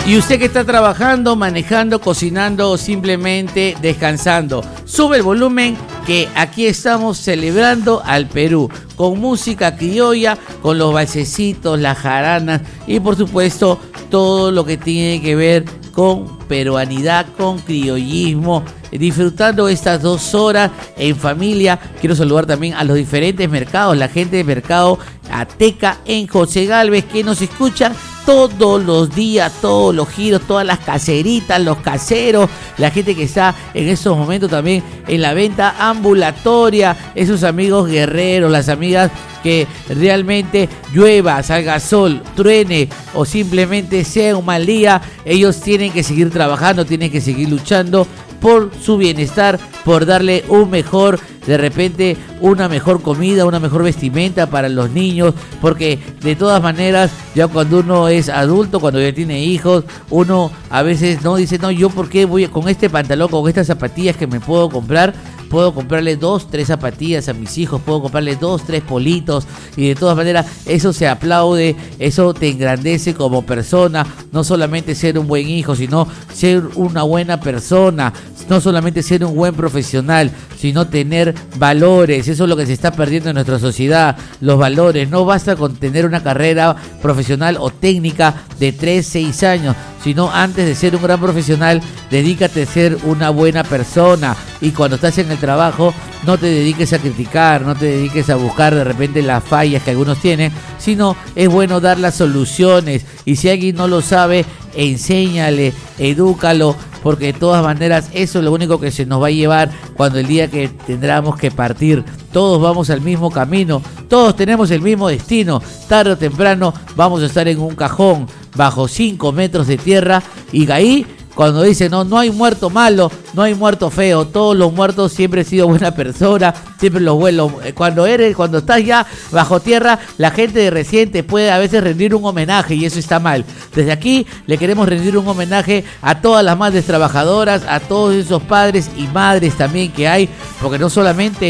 Y usted que está trabajando, manejando, cocinando o simplemente descansando, sube el volumen que aquí estamos celebrando al Perú con música criolla, con los valsecitos, las jaranas y por supuesto todo lo que tiene que ver con peruanidad, con criollismo, disfrutando estas 2 horas en familia. Quiero saludar también a los diferentes mercados, la gente del mercado Ateca en José Gálvez que nos escuchan todos los días, todos los giros, todas las caseritas, los caseros, la gente que está en estos momentos también en la venta ambulatoria, esos amigos guerreros, las amigas que realmente llueva, salga sol, truene o simplemente sea un mal día, ellos tienen que seguir trabajando, tienen que seguir luchando por su bienestar, por darle un mejor, de repente una mejor comida, una mejor vestimenta para los niños, porque de todas maneras ya cuando uno es adulto, cuando ya tiene hijos, uno a veces no dice, no, yo por qué voy con este pantalón, con estas zapatillas que me puedo comprar, puedo comprarle 2, 3 zapatillas a mis hijos, puedo comprarle 2, 3 politos y de todas maneras eso se aplaude, eso te engrandece como persona, no solamente ser un buen hijo, sino ser una buena persona, no solamente ser un buen profesional, sino tener valores. Eso es lo que se está perdiendo en nuestra sociedad, los valores. No basta con tener una carrera profesional o técnica de 3, 6 años, sino antes de ser un gran profesional, dedícate a ser una buena persona. Y cuando estás en el trabajo, no te dediques a criticar, no te dediques a buscar de repente las fallas que algunos tienen, sino es bueno dar las soluciones. Y si alguien no lo sabe, enséñale, edúcalo, porque de todas maneras eso es lo único que se nos va a llevar cuando el día que tendremos que partir. Todos vamos al mismo camino, todos tenemos el mismo destino. Tarde o temprano vamos a estar en un cajón bajo 5 metros de tierra y ahí cuando dicen no hay muerto malo, no hay muerto feo, todos los muertos siempre han sido buena persona, siempre los buenos. Cuando estás ya bajo tierra, la gente de recién te puede a veces rendir un homenaje y eso está mal. Desde aquí le queremos rendir un homenaje a todas las madres trabajadoras, a todos esos padres y madres también que hay, porque no solamente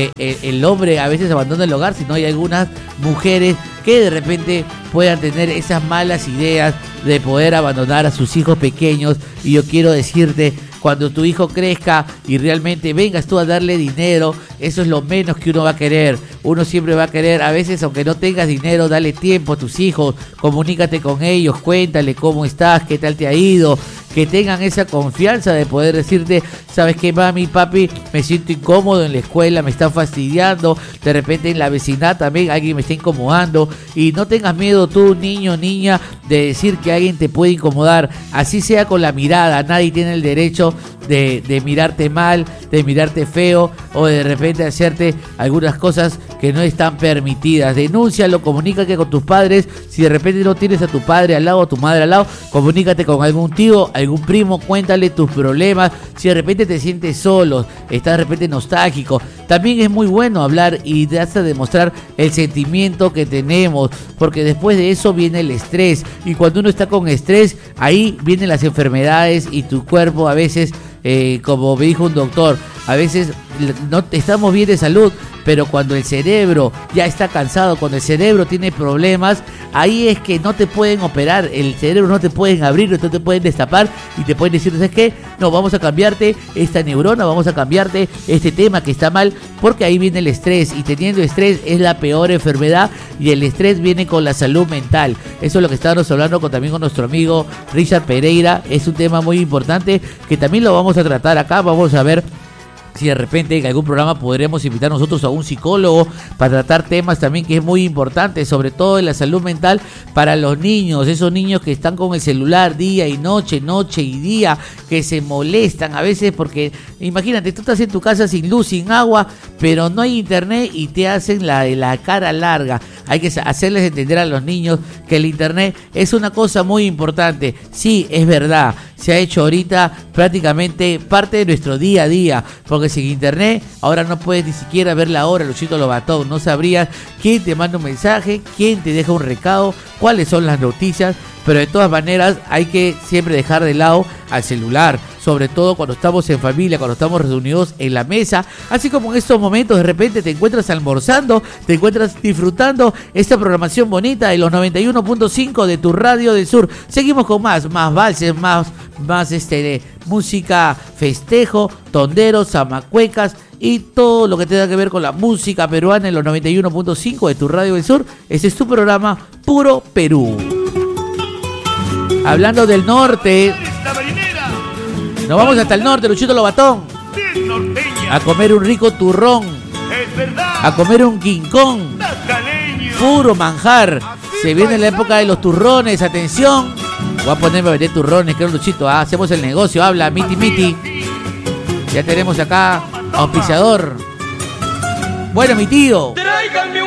el hombre a veces abandona el hogar, sino hay algunas mujeres que de repente puedan tener esas malas ideas de poder abandonar a sus hijos pequeños. Y yo quiero decirte, cuando tu hijo crezca y realmente vengas tú a darle dinero, eso es lo menos que uno va a querer. Uno siempre va a querer, a veces aunque no tengas dinero, dale tiempo a tus hijos, comunícate con ellos, cuéntale cómo estás, qué tal te ha ido, que tengan esa confianza de poder decirte, sabes qué, mami, papi, me siento incómodo en la escuela, me están fastidiando, de repente en la vecindad también alguien me está incomodando, y no tengas miedo tú, niño, niña, de decir que alguien te puede incomodar, así sea con la mirada. Nadie tiene el derecho de mirarte mal, de mirarte feo o de repente hacerte algunas cosas que no están permitidas. Denúncialo, comunícate con tus padres. Si de repente no tienes a tu padre al lado, a tu madre al lado, comunícate con algún tío, algún primo, cuéntale tus problemas. Si de repente te sientes solo, estás de repente nostálgico, también es muy bueno hablar y hasta demostrar el sentimiento que tenemos, porque después de eso viene el estrés, y cuando uno está con estrés, ahí vienen las enfermedades y tu cuerpo a veces, como me dijo un doctor, a veces no estamos bien de salud, pero cuando el cerebro ya está cansado, cuando el cerebro tiene problemas, ahí es que no te pueden operar, el cerebro no te pueden abrir, no te pueden destapar y te pueden decir, ¿sabes qué? No, vamos a cambiarte esta neurona, vamos a cambiarte este tema que está mal, porque ahí viene el estrés, y teniendo estrés es la peor enfermedad, y el estrés viene con la salud mental. Eso es lo que estábamos hablando también con nuestro amigo Richard Pereira. Es un tema muy importante que también lo vamos a tratar acá. Vamos a ver si de repente en algún programa podremos invitar nosotros a un psicólogo para tratar temas también que es muy importante, sobre todo en la salud mental para los niños, esos niños que están con el celular día y noche, noche y día, que se molestan a veces porque, imagínate, tú estás en tu casa sin luz, sin agua, pero no hay internet y te hacen la cara larga. Hay que hacerles entender a los niños que el internet es una cosa muy importante. Sí, es verdad, se ha hecho ahorita prácticamente parte de nuestro día a día, porque sin internet ahora no puedes ni siquiera ver la hora, Luchito Lobatón, no sabrías quién te manda un mensaje, quién te deja un recado, cuáles son las noticias, pero de todas maneras hay que siempre dejar de lado al celular. sobre todo cuando estamos en familia, cuando estamos reunidos en la mesa, así como en estos momentos de repente te encuentras almorzando, te encuentras disfrutando esta programación bonita de los 91.5 de tu Radio del Sur. Seguimos con más valses, más música, festejo, tonderos, zamacuecas y todo lo que tenga que ver con la música peruana en los 91.5 de tu Radio del Sur. Ese es tu programa Puro Perú. Hablando del norte, nos vamos hasta el norte, Luchito Lobatón, a comer un rico turrón, a comer un quincón, puro manjar. Se viene la época de los turrones, atención. Voy a ponerme a vender turrones, creo, Luchito. Hacemos el negocio, habla, miti. Ya tenemos acá auspiciador. Bueno, mi tío. Tráiganme